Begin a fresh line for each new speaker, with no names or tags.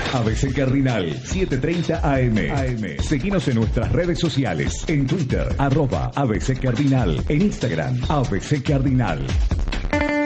ABC Cardinal, 7:30 AM. Seguinos en nuestras redes sociales. En Twitter, @ABC Cardinal. En Instagram, ABC Cardinal.